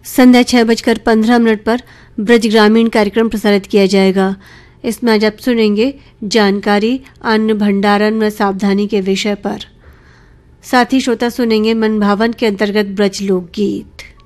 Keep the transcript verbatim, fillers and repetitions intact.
संध्या छह बजकर पंद्रह मिनट पर ब्रज ग्रामीण कार्यक्रम प्रसारित किया जाएगा। इसमें आज आप सुनेंगे जानकारी अन्न भंडारण व सावधानी के विषय पर। साथ ही श्रोता सुनेंगे मन भावन के अंतर्गत ब्रज लोकगीत।